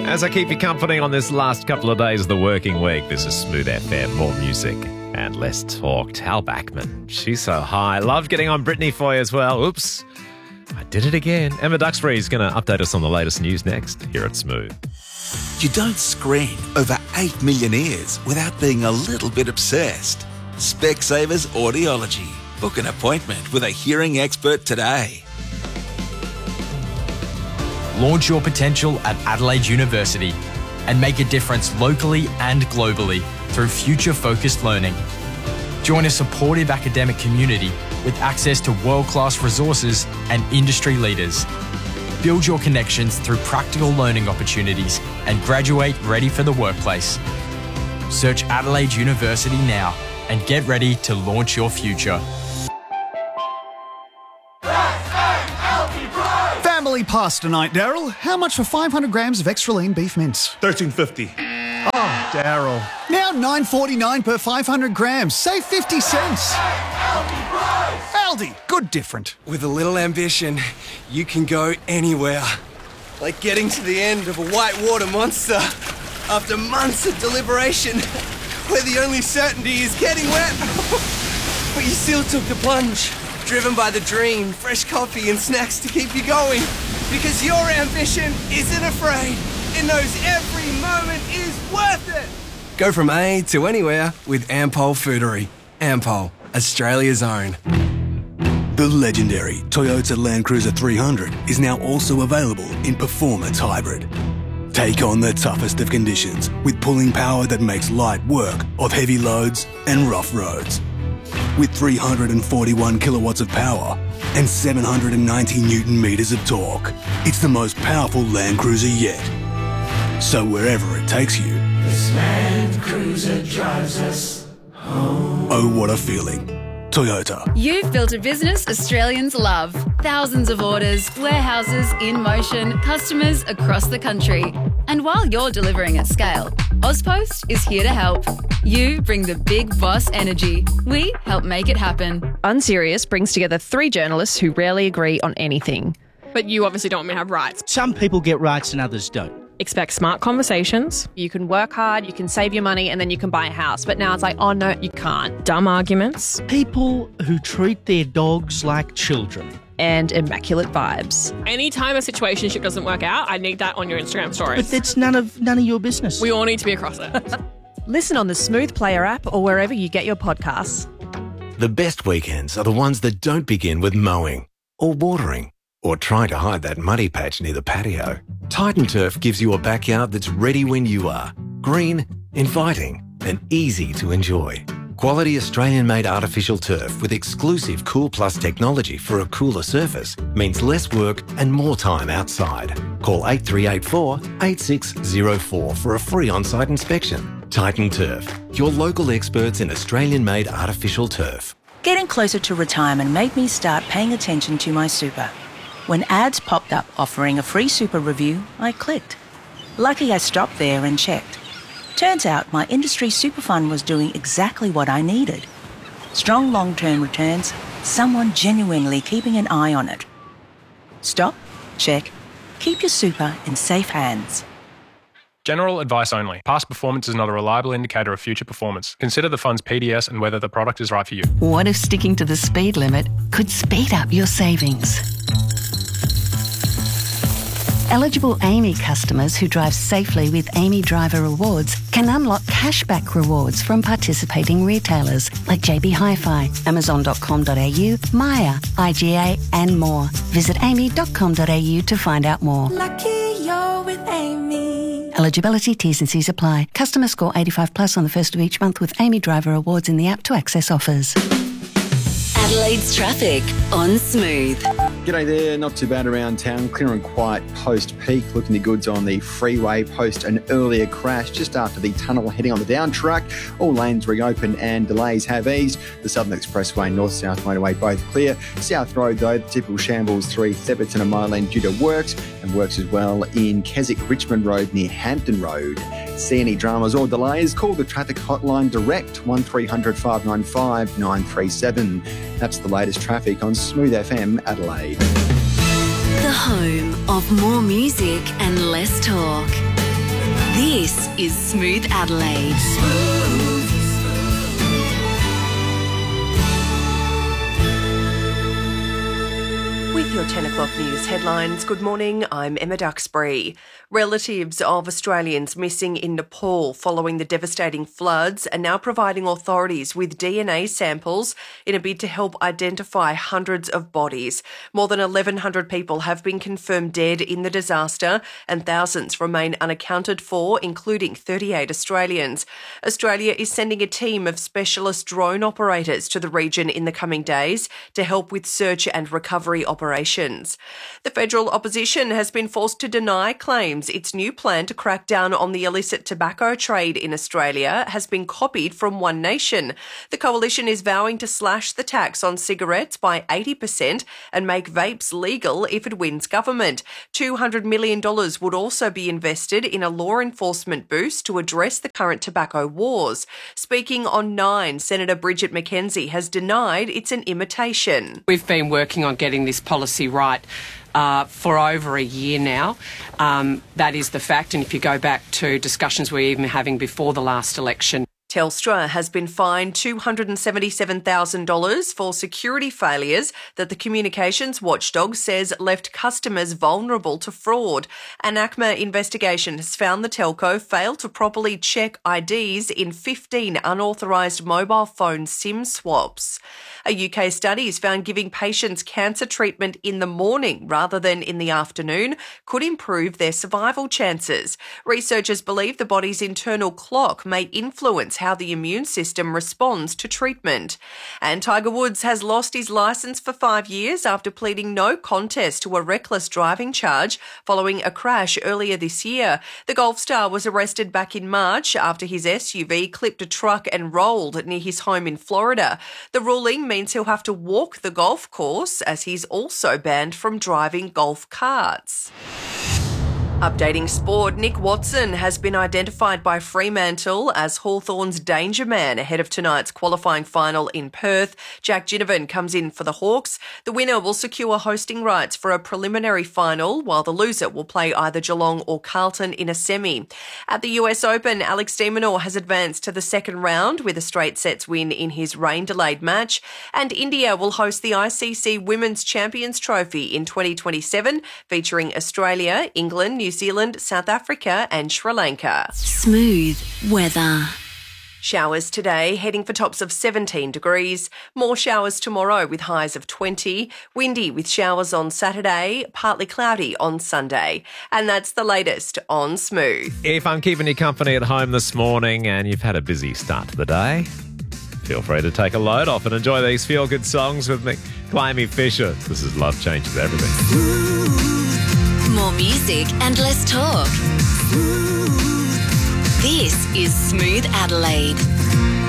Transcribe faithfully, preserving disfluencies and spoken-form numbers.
As I keep you company on this last couple of days of the working week, this is Smooth F M. More music and less talk. Tal Bachman, she's so high. Loved getting on Britney for you as well. Oops, I did it again. Emma Duxbury is going to update us on the latest news next here at Smooth. You don't screen over eight million ears without being a little bit obsessed. Specsavers Audiology. Book an appointment with a hearing expert today. Launch your potential at Adelaide University and make a difference locally and globally through future-focused learning. Join a supportive academic community with access to world-class resources and industry leaders. Build your connections through practical learning opportunities and graduate ready for the workplace. Search Adelaide University now and get ready to launch your future. Family pasta night, Daryl. How much for five hundred grams of extra lean beef mince? thirteen fifty. Oh, Daryl. Now nine forty-nine per five hundred grams. Save fifty cents. Aldi, good different. With a little ambition, you can go anywhere. Like getting to the end of a whitewater monster after months of deliberation, where the only certainty is getting wet. But you still took the plunge, driven by the dream, fresh coffee and snacks to keep you going. Because your ambition isn't afraid. It knows every moment is worth it. Go from A to anywhere with Ampol Foodery. Ampol, Australia's own. The legendary Toyota Land Cruiser three hundred is now also available in Performance Hybrid. Take on the toughest of conditions with pulling power that makes light work of heavy loads and rough roads. With three hundred forty-one kilowatts of power and seven hundred ninety newton meters of torque, it's the most powerful Land Cruiser yet. So wherever it takes you, this Land Cruiser drives us home. Oh, what a feeling. Toyota. You've built a business Australians love. Thousands of orders, warehouses in motion, customers across the country. And while you're delivering at scale, Ozpost is here to help. You bring the big boss energy. We help make it happen. Unserious brings together three journalists who rarely agree on anything. But you obviously don't want me to have rights. Some people get rights and others don't. Expect smart conversations. You can work hard, you can save your money, and then you can buy a house. But now it's like, oh no, you can't. Dumb arguments. People who treat their dogs like children. And immaculate vibes. Anytime a situationship doesn't work out, I need that on your Instagram stories. But that's none of none of your business. We all need to be across it. Listen on the Smooth Player app or wherever you get your podcasts. The best weekends are the ones that don't begin with mowing or watering or trying to hide that muddy patch near the patio. Titan Turf gives you a backyard that's ready when you are. Green, inviting, and easy to enjoy. Quality Australian-made artificial turf with exclusive Cool Plus technology for a cooler surface means less work and more time outside. Call eight three eight four, eight six zero four for a free on-site inspection. Titan Turf, your local experts in Australian-made artificial turf. Getting closer to retirement made me start paying attention to my super. When ads popped up offering a free super review, I clicked. Lucky I stopped there and checked. Turns out my industry super fund was doing exactly what I needed. Strong long-term returns, someone genuinely keeping an eye on it. Stop, check, keep your super in safe hands. General advice only. Past performance is not a reliable indicator of future performance. Consider the fund's P D S and whether the product is right for you. What if sticking to the speed limit could speed up your savings? Eligible A M I customers who drive safely with A M I Driver Rewards can unlock cashback rewards from participating retailers like J B Hi-Fi, Amazon dot com dot a u, Maya, I G A and more. Visit amy dot com dot a u to find out more. Lucky you're with Amy. Eligibility, T's and C's apply. Customer score eighty-five plus on the first of each month with A M I Driver Rewards in the app to access offers. Adelaide's traffic on Smooth. G'day there, not too bad around town. Clear and quiet post-peak. Looking the goods on the freeway post an earlier crash just after the tunnel heading on the down track. All lanes reopened and delays have eased. The Southern Expressway, North-South Motorway both clear. South Road though, the typical shambles through Theberton and Mile End due to works, and works as well in Keswick Richmond Road near Hampton Road. See any dramas or delays? Call the traffic hotline direct one three hundred, five nine five, nine three seven. That's the latest traffic on Smooth F M Adelaide. The home of more music and less talk. This is Smooth Adelaide. Smooth. With your ten o'clock news headlines, good morning, I'm Emma Duxbury. Relatives of Australians missing in Nepal following the devastating floods are now providing authorities with D N A samples in a bid to help identify hundreds of bodies. More than eleven hundred people have been confirmed dead in the disaster and thousands remain unaccounted for, including thirty-eight Australians. Australia is sending a team of specialist drone operators to the region in the coming days to help with search and recovery operations. Operations. The federal opposition has been forced to deny claims its new plan to crack down on the illicit tobacco trade in Australia has been copied from One Nation. The coalition is vowing to slash the tax on cigarettes by eighty percent and make vapes legal if it wins government. two hundred million dollars would also be invested in a law enforcement boost to address the current tobacco wars. Speaking on Nine, Senator Bridget McKenzie has denied it's an imitation. We've been working on getting this policy right uh, for over a year now. Um, that is the fact, and if you go back to discussions we were even having before the last election. Telstra has been fined two hundred seventy-seven thousand dollars for security failures that the communications watchdog says left customers vulnerable to fraud. An ACMA investigation has found the telco failed to properly check I Ds in fifteen unauthorised mobile phone SIM swaps. A U K study has found giving patients cancer treatment in the morning rather than in the afternoon could improve their survival chances. Researchers believe the body's internal clock may influence how the immune system responds to treatment. And Tiger Woods has lost his licence for five years after pleading no contest to a reckless driving charge following a crash earlier this year. The golf star was arrested back in March after his S U V clipped a truck and rolled near his home in Florida. The ruling means he'll have to walk the golf course, as he's also banned from driving golf carts. Updating sport, Nick Watson has been identified by Fremantle as Hawthorn's danger man ahead of tonight's qualifying final in Perth. Jack Ginnivan comes in for the Hawks. The winner will secure hosting rights for a preliminary final, while the loser will play either Geelong or Carlton in a semi. At the U S Open, Alex de Minaur has advanced to the second round with a straight sets win in his rain-delayed match. And India will host the I C C Women's Champions Trophy in twenty twenty-seven, featuring Australia, England, New Zealand, South Africa and Sri Lanka. Smooth weather. Showers today, heading for tops of seventeen degrees. More showers tomorrow with highs of twenty. Windy with showers on Saturday, partly cloudy on Sunday. And that's the latest on Smooth. If I'm keeping you company at home this morning and you've had a busy start to the day, feel free to take a load off and enjoy these feel-good songs with me, Climby Fisher. This is Love Changes Everything. More music and less talk. This is Smooth Adelaide.